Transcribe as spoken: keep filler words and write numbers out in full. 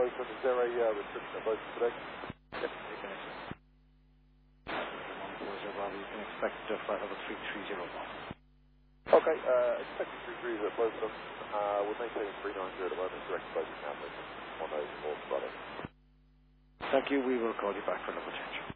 both of them. Is there a uh, restriction at both today? Yep, you can expect. one four zero Bravo, you can expect uh, flight level three three zero one. Okay, uh, expecting three threes at both of them. Uh, we're maintaining three nine zero at the moment, direct both now, one oh four Bravo. Thank you, we will call you back for level change.